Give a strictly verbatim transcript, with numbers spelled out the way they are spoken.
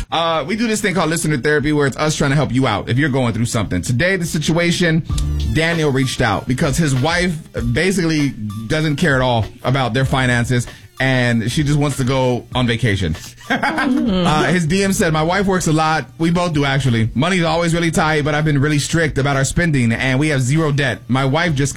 Uh, we do this thing called listener therapy where it's us trying to help you out if you're going through something. Today, the situation, Daniel reached out because his wife basically doesn't care at all about their finances and she just wants to go on vacation. uh, his D M said, my wife works a lot. We both do, actually. Money's always really tight, but I've been really strict about our spending and we have zero debt. My wife just